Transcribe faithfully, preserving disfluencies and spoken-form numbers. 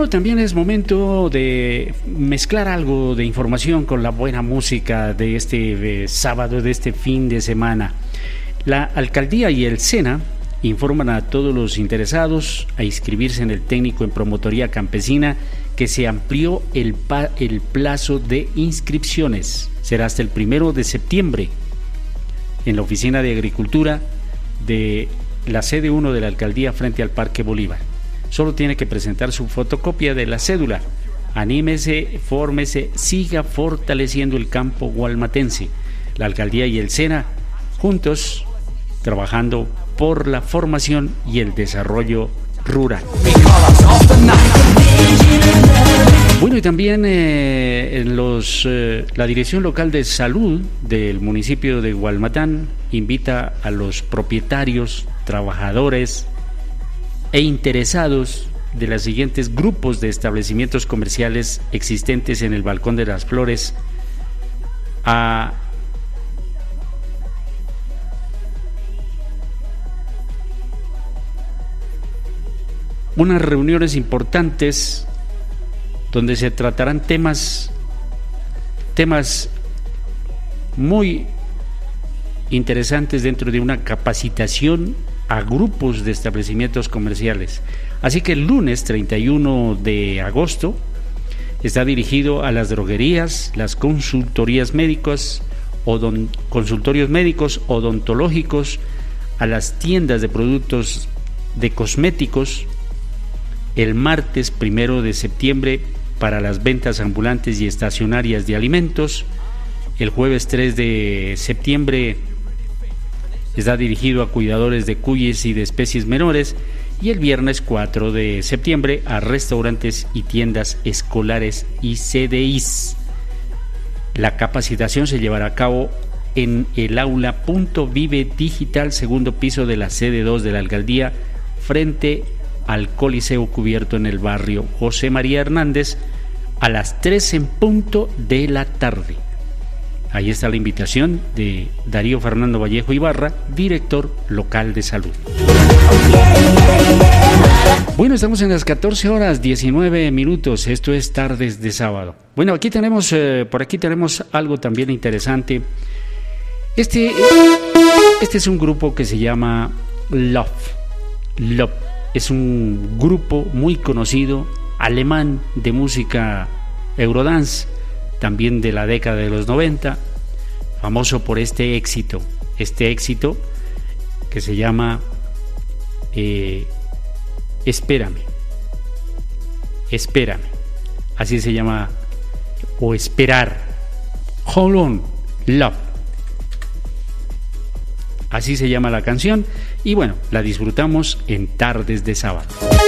Bueno, también es momento de mezclar algo de información con la buena música de este eh, sábado, de este fin de semana. La alcaldía y el SENA informan a todos los interesados a inscribirse en el técnico en promotoría campesina que se amplió el, pa- el plazo de inscripciones. Será hasta el primero de septiembre en la oficina de agricultura de la sede uno de la alcaldía frente al Parque Bolívar. Solo tiene que presentar su fotocopia de la cédula. Anímese, fórmese, siga fortaleciendo el campo gualmatense. La alcaldía y el SENA juntos trabajando por la formación y el desarrollo rural. Bueno, y también eh, en los, eh, la Dirección Local de Salud del municipio de Gualmatán invita a los propietarios, trabajadores e interesados de los siguientes grupos de establecimientos comerciales existentes en el Balcón de las Flores a unas reuniones importantes donde se tratarán temas temas muy interesantes dentro de una capacitación a grupos de establecimientos comerciales. Así que el lunes treinta y uno de agosto está dirigido a las droguerías, las consultorías médicas, odon, consultorios médicos, odontológicos, a las tiendas de productos de cosméticos. El martes primero de septiembre para las ventas ambulantes y estacionarias de alimentos. El jueves tres de septiembre está dirigido a cuidadores de cuyes y de especies menores, y el viernes cuatro de septiembre a restaurantes y tiendas escolares y C D Is. La capacitación se llevará a cabo en el aula Punto Vive Digital, segundo piso de la sede dos de la alcaldía, frente al Coliseo cubierto en el barrio José María Hernández, a las tres en punto de la tarde. Ahí está la invitación de Darío Fernando Vallejo Ibarra, director local de salud. Bueno, estamos en las catorce horas diecinueve minutos. Esto es Tardes de Sábado. Bueno, aquí tenemos, eh, por aquí tenemos algo también interesante. Este, este es un grupo que se llama Love. Love es un grupo muy conocido, alemán, de música Eurodance, también de la década de los noventa, famoso por este éxito, este éxito que se llama eh, Espérame, Espérame, así se llama, o Esperar, Hold On, Love, así se llama la canción, y bueno, la disfrutamos en Tardes de Sábado.